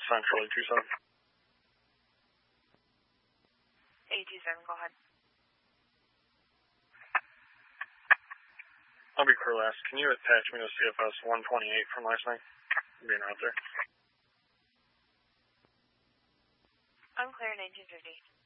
Central 827. 827, go ahead. I'll be crew last. Can you attach me to CFS 128 from last night? Being out there. I'm clear 1950.